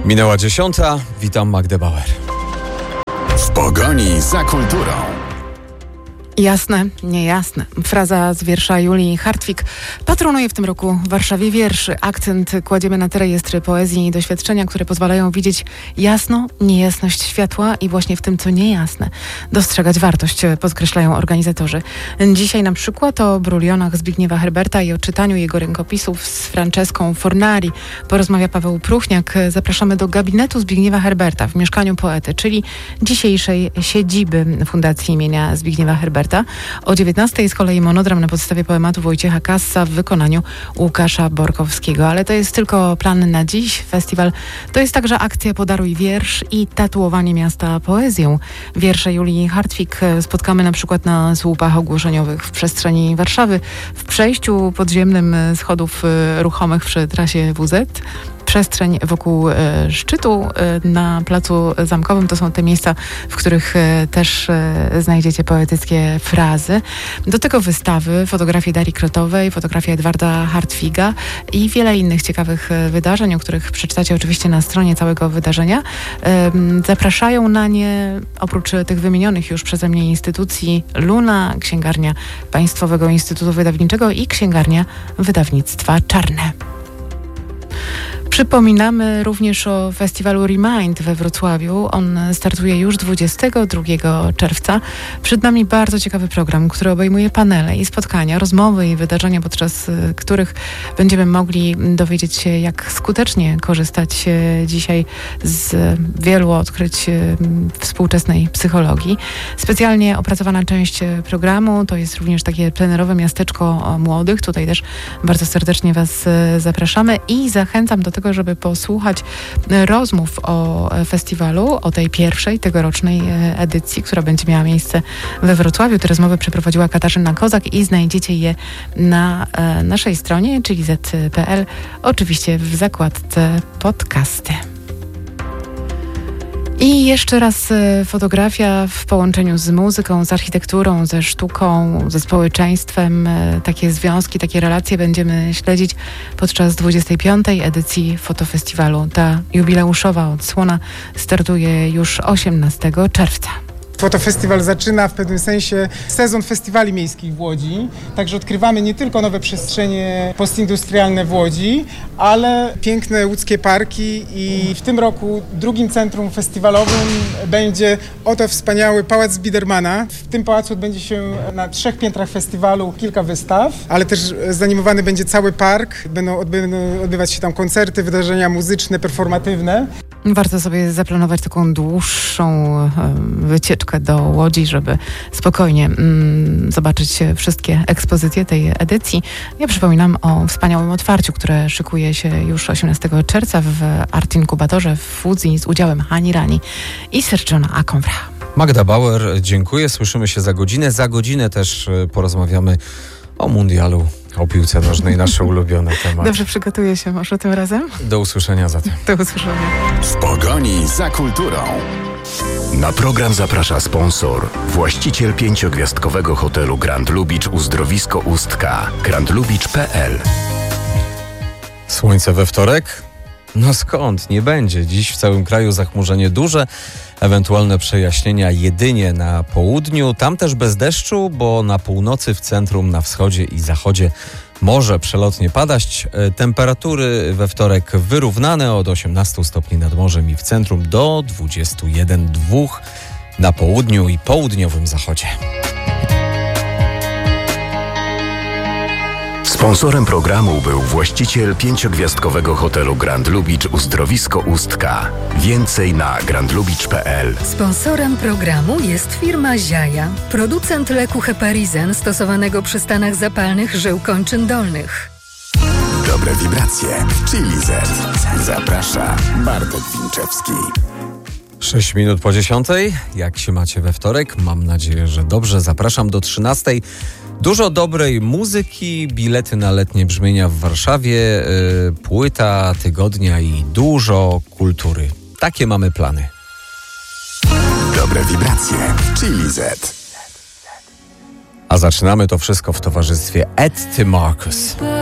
Minęła 10. Witam, Magdę Bauer. W pogoni za kulturą. Jasne, niejasne. Fraza z wiersza Julii Hartwig patronuje w tym roku w Warszawie wierszy. Akcent kładziemy na te rejestry poezji i doświadczenia, które pozwalają widzieć jasno niejasność światła i właśnie w tym, co niejasne, dostrzegać wartość, podkreślają organizatorzy. Dzisiaj na przykład o brulionach Zbigniewa Herberta i o czytaniu jego rękopisów z Franceską Fornari porozmawia Paweł Pruchniak. Zapraszamy do gabinetu Zbigniewa Herberta w mieszkaniu poety, czyli dzisiejszej siedziby Fundacji imienia Zbigniewa Herberta. O 19:00 z kolei monodram na podstawie poematu Wojciecha Kassa w wykonaniu Łukasza Borkowskiego. Ale to jest tylko plan na dziś. Festiwal to jest także akcja Podaruj wiersz i tatuowanie miasta poezją. Wiersze Julii Hartwig spotkamy na przykład na słupach ogłoszeniowych w przestrzeni Warszawy, w przejściu podziemnym schodów ruchomych przy trasie WZ. Przestrzeń wokół szczytu na Placu Zamkowym to są te miejsca, w których też znajdziecie poetyckie frazy. Do tego wystawy, fotografie Darii Krotowej, fotografie Edwarda Hartwiga i wiele innych ciekawych wydarzeń, o których przeczytacie oczywiście na stronie całego wydarzenia. Zapraszają na nie, oprócz tych wymienionych już przeze mnie instytucji, Luna, Księgarnia Państwowego Instytutu Wydawniczego i Księgarnia Wydawnictwa Czarne. Przypominamy również o festiwalu Remind we Wrocławiu. On startuje już 22 czerwca. Przed nami bardzo ciekawy program, który obejmuje panele i spotkania, rozmowy i wydarzenia, podczas których będziemy mogli dowiedzieć się, jak skutecznie korzystać dzisiaj z wielu odkryć współczesnej psychologii. Specjalnie opracowana część programu to jest również takie plenerowe miasteczko młodych. Tutaj też bardzo serdecznie Was zapraszamy i zachęcam do tego, żeby posłuchać rozmów o festiwalu, o tej pierwszej tegorocznej edycji, która będzie miała miejsce we Wrocławiu. Te rozmowy przeprowadziła Katarzyna Kozak i znajdziecie je na naszej stronie, czyli z.pl, oczywiście w zakładce podcasty. I jeszcze raz fotografia w połączeniu z muzyką, z architekturą, ze sztuką, ze społeczeństwem. Takie związki, takie relacje będziemy śledzić podczas 25. edycji fotofestiwalu. Ta jubileuszowa odsłona startuje już 18 czerwca. Fotofestiwal zaczyna w pewnym sensie sezon festiwali miejskich w Łodzi, także odkrywamy nie tylko nowe przestrzenie postindustrialne w Łodzi, ale piękne łódzkie parki i w tym roku drugim centrum festiwalowym będzie oto wspaniały Pałac Biedermana. W tym pałacu odbędzie się na 3 piętrach festiwalu kilka wystaw, ale też zanimowany będzie cały park, będą odbywać się tam koncerty, wydarzenia muzyczne, performatywne. Warto sobie zaplanować taką dłuższą wycieczkę do Łodzi, żeby spokojnie zobaczyć wszystkie ekspozycje tej edycji. Ja przypominam o wspaniałym otwarciu, które szykuje się już 18 czerwca w Art Inkubatorze w Fuzji z udziałem Hani Rani i Sergiona Akonwra. Magda Bauer, dziękuję. Słyszymy się za godzinę. Za godzinę też porozmawiamy o mundialu, o piłce nożnej, nasze ulubione tematy. Dobrze przygotuję się może tym razem. Do usłyszenia zatem. Do usłyszenia. W pogoni za kulturą. Na program zaprasza sponsor, właściciel 5-gwiazdkowego hotelu Grand Lubicz Uzdrowisko Ustka, grandlubicz.pl. Słońce we wtorek? No skąd? Nie będzie. Dziś w całym kraju zachmurzenie duże, ewentualne przejaśnienia jedynie na południu. Tam też bez deszczu, bo na północy, w centrum, na wschodzie i zachodzie może przelotnie padać. Temperatury we wtorek wyrównane od 18 stopni nad morzem i w centrum do 21,2 na południu i południowym zachodzie. Sponsorem programu był właściciel 5-gwiazdkowego hotelu Grand Lubicz Uzdrowisko Ustka. Więcej na grandlubicz.pl. Sponsorem programu jest firma Ziaja, producent leku Heparizen stosowanego przy stanach zapalnych żył kończyn dolnych. Dobre wibracje w Chili Z. Zaprasza Bartek Winczewski. 6 minut po 10. Jak się macie we wtorek? Mam nadzieję, że dobrze. Zapraszam do 13. Dużo dobrej muzyki, bilety na letnie brzmienia w Warszawie, płyta tygodnia i dużo kultury. Takie mamy plany. Dobre wibracje w Chili Z. A zaczynamy to wszystko w towarzystwie Etty Marcus.